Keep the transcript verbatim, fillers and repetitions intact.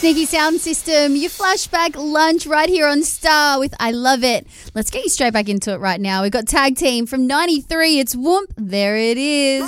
Sneaky Sound System, your flashback lunch right here on Star with I Love It. Let's get you straight back into it right now. We've got Tag Team from ninety-three. It's Whoomp. There it is.